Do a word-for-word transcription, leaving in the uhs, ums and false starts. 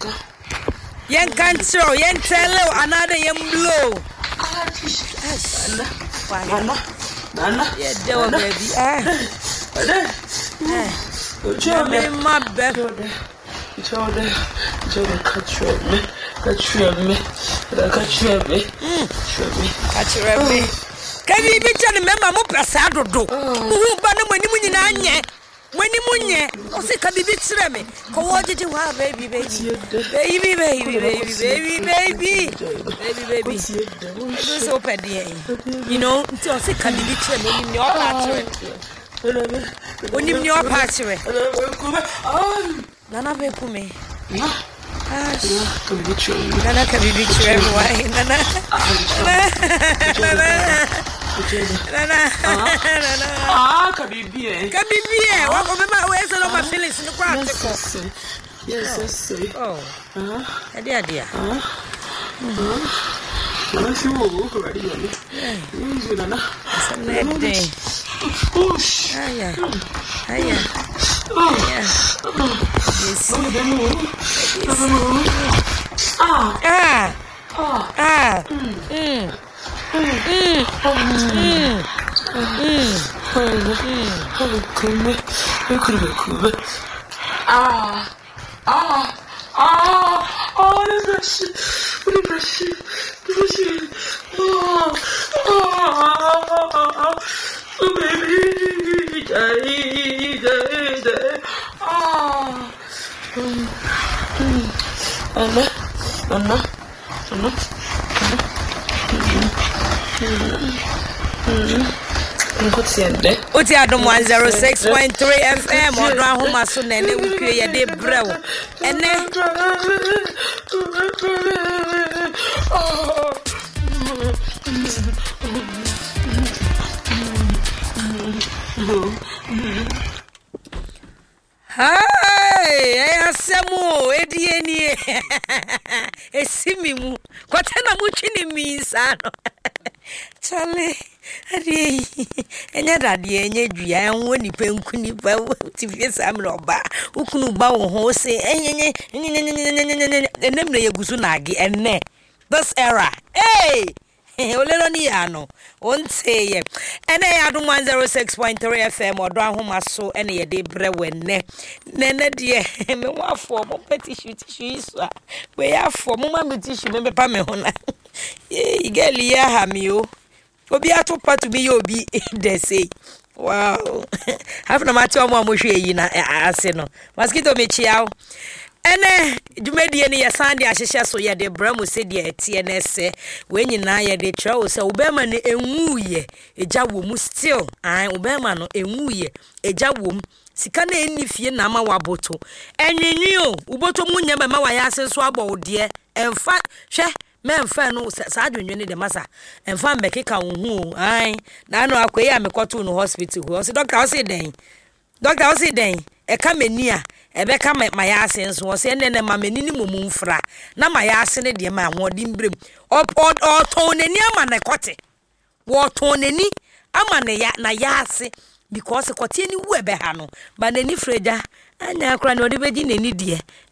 Yen control, yen tell another yen blow. Nana, Nana, yeah, do baby. Ah, eh, my bed. It's all there. It's all there. Catch me, catch me, catch me, catch me. Can you be telling me, Mamma Passado? Who banner when you mean Anya? When you munye, oh, say, can be bits me. What did you have, baby, baby, baby, baby, baby, baby, baby, baby, baby. Just open the you know, until say, can be bits me in your patch. When you your patch, Nana be me. Nana can be bits everywhere. Nana, Nana, ah, can be beer. Can be beer. What of my ways and all my feelings in the crowd? Yes, yes, oh, uh, dear, dear. Uh, uh, you walk already. Nana, oh, yeah, yeah. Yes. Ah, ah, ah, mm. Mm. Mm. Mm. Ah, ah, ah, oh, that's shit. That's shit. That's shit. Oh, oh, baby, die, die, die. Ah, mm, mm. Anna, Anna, Anna, Uti Adam one oh six point three F M or Rahoma Sunene we create de brew. And then Hey, I asemo edieni esimimu kwatena muchini misano Charlie ade enya dade enya dua enwo nipa nku nipa tifie samle oba ukunu ba wo ho se enyenye enem na yegusu na age enne this era hey olelo ni ya no onte ye ene ya do one oh six point three F M odo ahoma so ene ye de bre wenne nene de me wafo mo petition tissue so we ya fo mo ma me tissue me pa me ho na ye girl ya ha mi o obi atopa to be obi dey say wow have na mati omo amohwe yi na ase no mosquito me chiao ene dwumedie ne yesande ahyehye so ye de bramu se de atie na ese we nyina ye de twa so obema ne enwuye eja wo mu still an obema no enwuye eja wo mu sika na eni fie na ma waboto enwenwi o uboto mu nya ma wa ya ase so abo de emfa hwe memfa no sa adwenwe ne de masa emfa mbekeka wo hu an na no akoyi amekoto no hospital ho so doctor o se den doctor o se den e ka mani a ebe ka ma ya ase nso o se ne ne ma mani ni momu mfra na ma ya ase ne de ma ahodi mbrem o o ton nani ama na kote wo ton nani ama na ya na ya ase because kote ni wu ebe ha no ba nani freja anya akra no de beji nani die